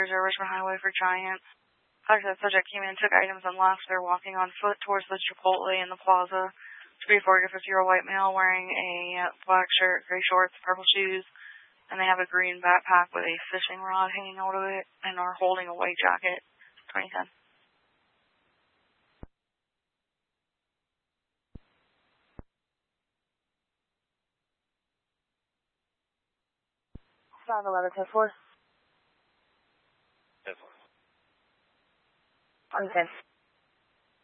Richmond Highway for Giants. That subject came in, took items, and left. They're walking on foot towards the Chipotle in the plaza. 340 to 50-year-old white male wearing a black shirt, gray shorts, purple shoes, and they have a green backpack with a fishing rod hanging out of it and are holding a white jacket. 2010. 511, 10-4. 10-4. On 10.